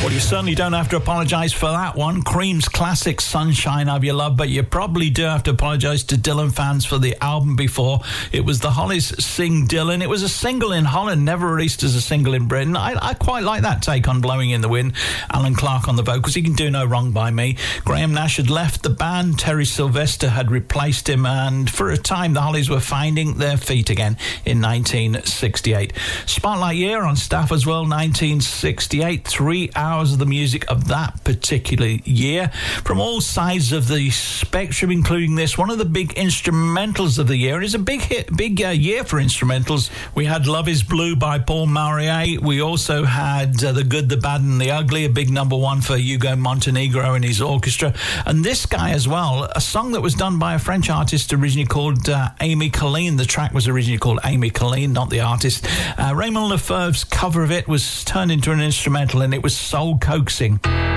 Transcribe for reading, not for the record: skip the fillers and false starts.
Well, you certainly don't have to apologise for that one. Cream's classic Sunshine of Your Love, but you probably do have to apologise to Dylan fans for the album before. It was the Hollies' Sing Dylan. It was a single in Holland, never released as a single in Britain. I quite like that take on Blowing in the Wind. Alan Clark on the vocals. He can do no wrong by me. Graham Nash had left the band. Terry Sylvester had replaced him, and for a time the Hollies were finding their feet again in 1968. Spotlight year on staff as well, 1968. 3 hours of the music of that particular year from all sides of the spectrum, including this, one of the big instrumentals of the year. It's a big hit, big year for instrumentals. We had Love Is Blue by Paul Murray. We also had The Good, the Bad and the Ugly, a big number one for Hugo Montenegro and his orchestra. And this guy as well, a song that was done by a French artist originally called Amy Colleen. The track was originally called Amy Colleen, not the artist. Raymond Lefebvre's cover of it was turned into an instrumental, and it was soul coaxing.